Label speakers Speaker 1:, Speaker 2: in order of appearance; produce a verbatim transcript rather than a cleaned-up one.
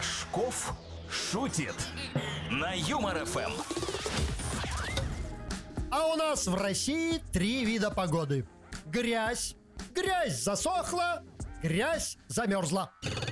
Speaker 1: Рожков шутит на Юмор ФМ.
Speaker 2: А у нас в России три вида погоды. Грязь, грязь засохла, грязь замерзла.